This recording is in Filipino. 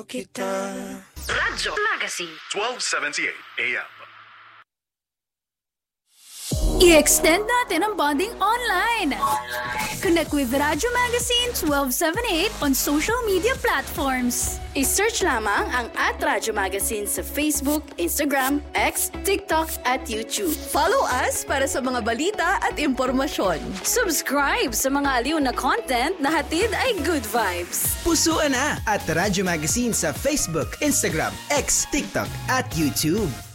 kita. Radyo Magazine 1278 AM. I-extend natin ang bonding online. Connect with Radyo Magazine 1278 on social media platforms. I-search lamang ang @Radyo Magazine sa Facebook, Instagram, X, TikTok at YouTube. Follow us para sa mga balita at impormasyon. Subscribe sa mga aliw na content na hatid ay good vibes. Pusuan na at Radyo Magazine sa Facebook, Instagram, X, TikTok at YouTube.